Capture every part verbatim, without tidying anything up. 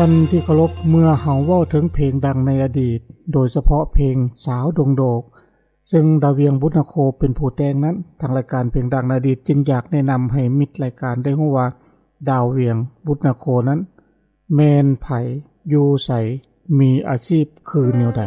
ท่านที่เคารพเมื่อเฮาเว้าถึงเพลงดังในอดีตโดยเฉพาะเพลงสาวดงโดกซึ่งดาวเวียงบุญนโคเป็นผู้แต่งนั้นทางรายการเพลงดังในอดีตจึงอยากแนะนําให้มิตรรายการได้รู้ว่าดาวเวียงบุญนโคนั้นแม่นไผอยู่ไสมีอาชีพคือแนวใด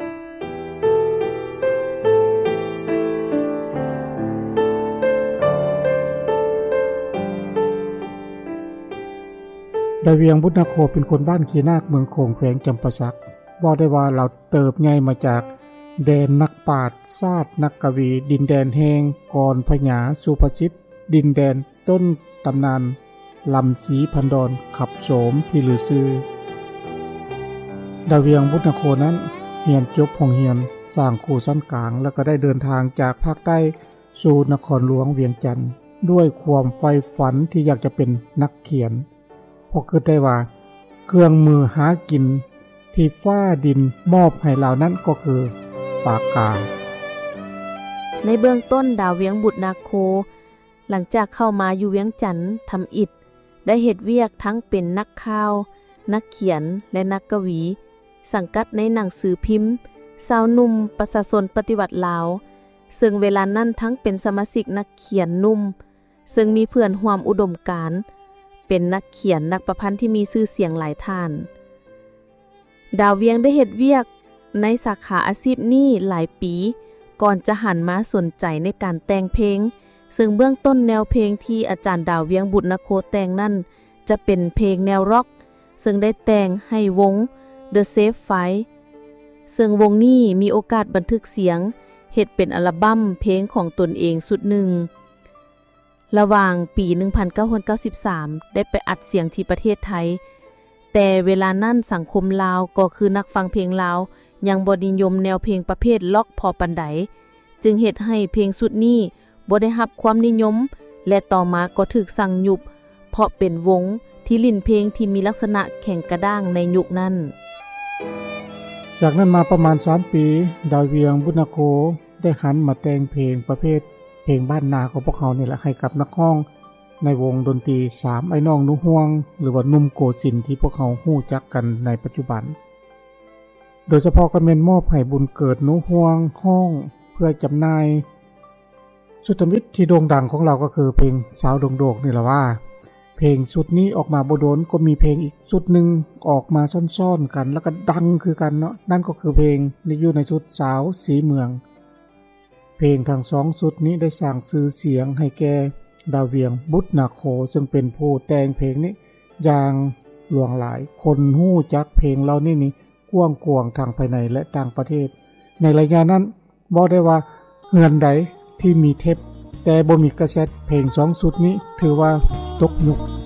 ดาวเวียงบุญนโคเป็นคนบ้านขีนาคเมืองโขงแขวงจำปาสักว่าได้ว่าเราเติบใหญ่มาจากแดนนักปราชญ์ศาสตร์นักกวีดินแดนแห่งกรพญาสุภสิทธิ์ดินแดนต้นตำนานลำสีพันดรขับโสมที่ลือชื่อดาวเวียงบุญนโคนั้นเรียนจบโรงเรียนสร้างครูชั้นกลางแล้วก็ได้เดินทางจากภาคใต้สู่นครหลวงเวียงจันทน์ด้วยความใฝ่ฝันที่อยากจะเป็นนักเขียนเพราะคิดได้ว่าเครื่องมือหากินที่ฟ้าดินมอบให้เหล่านั้นก็คือปากกาในเบื้องต้นดาวเวียงบุตรนาโคหลังจากเข้ามาอยู่เวียงจันทน์ทำอิฐได้เฮ็ดเวียกทั้งเป็นนักข่าวนักเขียนและนักกวีสังกัดในหนังสือพิมพ์สาวหนุ่มประชาชนปฏิวัติลาวซึ่งเวลานั้นทั้งเป็นสมาชิกนักเขียนหนุ่มซึ่งมีเพื่อนร่วมอุดมการณ์เป็นนักเขียนนักประพันธ์ที่มีชื่อเสียงหลายท่านดาวเวียงได้เฮ็ดเวียกในสาขาอาชีพนี้หลายปีก่อนจะหันมาสนใจในการแต่งเพลงซึ่งเบื้องต้นแนวเพลงที่อาจารย์ดาวเวียงบุตรนโคแต่งนั้นจะเป็นเพลงแนวร็อกซึ่งได้แต่งให้วง The Safe Five ซึ่งวงนี้มีโอกาสบันทึกเสียงเฮ็ดเป็นอัลบั้มเพลงของตนเองสุดหนึ่งระหว่างปี หนึ่งพันเก้าร้อยเก้าสิบสาม ได้ไปอัดเสียงที่ประเทศไทยแต่เวลานั้นสังคมลาวก็คือนักฟังเพลงลาวยังบ่นิยมแนวเพลงประเภทล็อกพอปานใดจึงเฮ็ดให้เพลงสุดนี้บ่ได้รับความนิยมและต่อมาก็ถูกสั่งยุบเพราะเป็นวงที่ลิ่นเพลงที่มีลักษณะแข็งกระด้างในยุคนั้นจากนั้นมาประมาณสามปีดาวเวียงบุญนโคได้หันมาแต่งเพลงประเภทเพลงบ้านนาของพวกเขานี่แหละให้กับนักร้องในวงดนตรีสามไอ้น้องหนูห่วงหรือว่านุ่มโกสินที่พวกเขาฮู้จักกันในปัจจุบันโดยเฉพาะก็แม่นมอบให้บุญเกิดหนูห่วงห้องเพื่อจำหน่ายสุดมิตรที่โด่งดังของเราก็คือเพลงสาวดงโดกนี่แหละว่าเพลงชุดนี้ออกมาบ่โดนก็มีเพลงอีกชุดนึงออกมาซ่อนๆกันแล้วก็ดังคือกันเนาะนั่นก็คือเพลงในอยู่ในชุดสาวสีเมืองเพลงทั้งสองชุดนี้ได้สร้างชื่อเสียงให้แก่ดาวเวียงบุตรนาโคซึ่งเป็นผู้แต่งเพลงนี้อย่างหลวงหลายคนฮู้จักเพลงเหล่านี้นี่กว้างกวางทางภายในและต่างประเทศในระยะนั้นบอกได้ว่าเฮือนใดที่มีเทปแต่บ่มีกาเซ็ตเพลงสองชุดนี้ถือว่าตกยุค